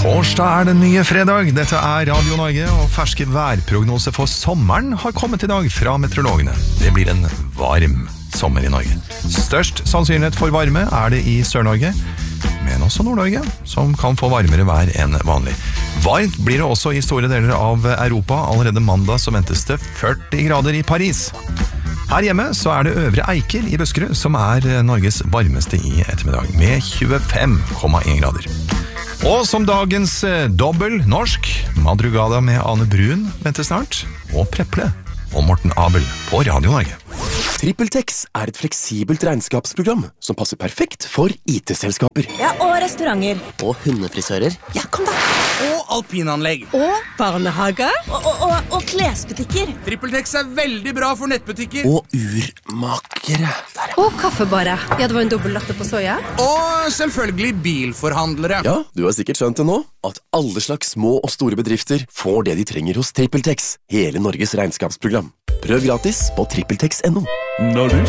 Torsdag det nye fredag. Dette Radio Norge, og ferske værprognose for sommeren har kommet i dag fra meteorologene. Det blir en varm sommer i Norge. Størst sannsynlighet for varme det i Sør-Norge, men også Nord-Norge, som kan få varmere vær enn vanlig. Varmt blir det også i store deler av Europa. Allerede mandag så ventes det 40 grader i Paris. Her hjemme så det Øvre Eiker i Buskerud som Norges varmeste i ettermiddag, med 25,1 grader. Og som dagens dobbel norsk, Madrugada med Ane Brun venter snart, og Preple og Morten Abel på Radio Norge. TrippelTex et fleksibelt regnskapsprogram som passer perfekt for IT-selskaper. Ja, og restauranter. Og hundefrisører. Ja, kom da. Og alpinanlegg. Og barnehager. Og klesbutikker. TrippelTex veldig bra for nettbutikker. Og urmakere. Og kaffebarer. Ja, det var en dobbel latte på soja. Og selvfølgelig bilforhandlere. Ja, du har sikkert skjønt det nå, at alle slags små og store bedrifter får det de trenger hos TrippelTex, hele Norges regnskapsprogram. Prøv gratis på trippeltex.no. Når du